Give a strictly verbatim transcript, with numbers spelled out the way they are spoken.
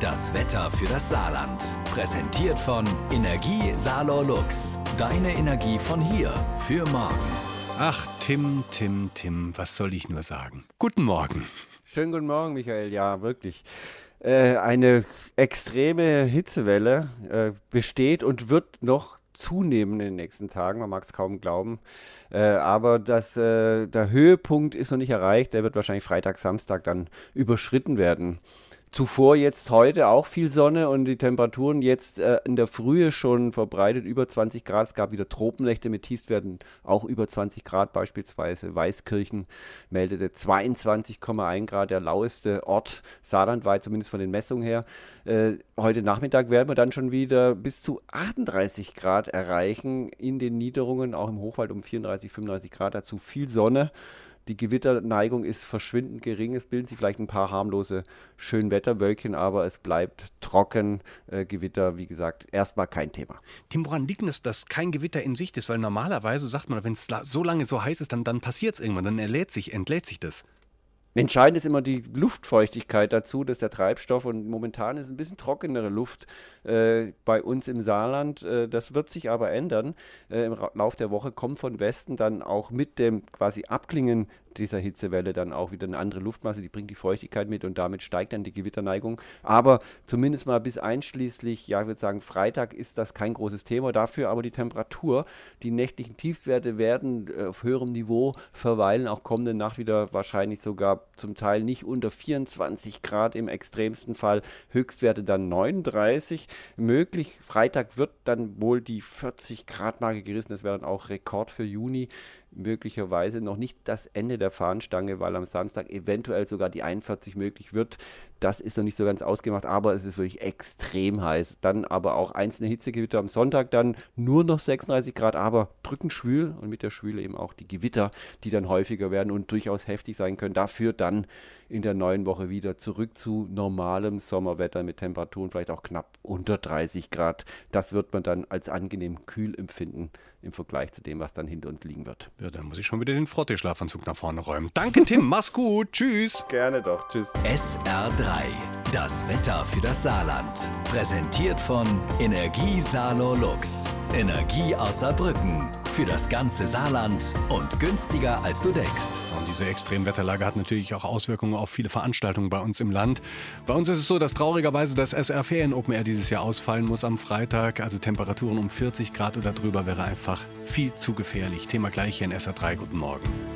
Das Wetter für das Saarland. Präsentiert von Energie Saarlor Lux. Deine Energie von hier für morgen. Ach, Tim, Tim, Tim, was soll ich nur sagen? Guten Morgen. Schönen guten Morgen, Michael. Ja, wirklich. Äh, eine extreme Hitzewelle äh, besteht und wird noch zunehmen in den nächsten Tagen. Man mag es kaum glauben. Äh, aber das, äh, der Höhepunkt ist noch nicht erreicht. Der wird wahrscheinlich Freitag, Samstag dann überschritten werden. Zuvor jetzt heute auch viel Sonne und die Temperaturen jetzt äh, in der Frühe schon verbreitet, über zwanzig Grad. Es gab wieder Tropennächte mit Tiefstwerten auch über zwanzig Grad, beispielsweise Weißkirchen meldete zweiundzwanzig Komma eins Grad, der laueste Ort saarlandweit, zumindest von den Messungen her. Äh, heute Nachmittag werden wir dann schon wieder bis zu achtunddreißig Grad erreichen in den Niederungen, auch im Hochwald um vierunddreißig, fünfunddreißig Grad, dazu viel Sonne. Die Gewitterneigung ist verschwindend gering. Es bilden sich vielleicht ein paar harmlose Schönwetterwölkchen, aber es bleibt trocken. Äh, Gewitter, wie gesagt, erstmal kein Thema. Tim, woran liegt es, dass kein Gewitter in Sicht ist? Weil normalerweise sagt man, wenn es so lange so heiß ist, dann, dann passiert es irgendwann, dann erlädt sich, entlädt sich das. Entscheidend ist immer die Luftfeuchtigkeit dazu, dass der Treibstoff, und momentan ist ein bisschen trockenere Luft äh, bei uns im Saarland. Äh, das wird sich aber ändern. Äh, im Laufe der Woche kommt von Westen dann auch mit dem quasi Abklingen dieser Hitzewelle dann auch wieder eine andere Luftmasse, die bringt die Feuchtigkeit mit und damit steigt dann die Gewitterneigung. Aber zumindest mal bis einschließlich, ja, ich würde sagen, Freitag ist das kein großes Thema. Dafür aber die Temperatur, die nächtlichen Tiefstwerte werden äh, auf höherem Niveau verweilen, auch kommende Nacht wieder wahrscheinlich sogar zum Teil nicht unter vierundzwanzig Grad, im extremsten Fall Höchstwerte dann neununddreißig. Möglich, Freitag wird dann wohl die vierzig Grad Marke gerissen, das wäre dann auch Rekord für Juni. Möglicherweise noch nicht das Ende der Fahnenstange, weil am Samstag eventuell sogar die einundvierzig möglich wird. Das ist noch nicht so ganz ausgemacht, aber es ist wirklich extrem heiß. Dann aber auch einzelne Hitzegewitter am Sonntag, dann nur noch sechsunddreißig Grad, aber drückend schwül und mit der Schwüle eben auch die Gewitter, die dann häufiger werden und durchaus heftig sein können. Dafür dann in der neuen Woche wieder zurück zu normalem Sommerwetter mit Temperaturen vielleicht auch knapp unter dreißig Grad. Das wird man dann als angenehm kühl empfinden im Vergleich zu dem, was dann hinter uns liegen wird. Ja, dann muss ich schon wieder den Frottee-Schlafanzug nach vorne räumen. Danke, Tim. Mach's gut. Tschüss. Gerne doch. Tschüss. S R drei. Das Wetter für das Saarland. Präsentiert von Energie Saarlor Lux. Energie aus Saarbrücken. Für das ganze Saarland und günstiger als du denkst. Und diese Extremwetterlage hat natürlich auch Auswirkungen auf viele Veranstaltungen bei uns im Land. Bei uns ist es so, dass traurigerweise das S R Ferien Open Air dieses Jahr ausfallen muss am Freitag. Also Temperaturen um vierzig Grad oder drüber wäre einfach viel zu gefährlich. Thema gleich hier in S R drei. Guten Morgen.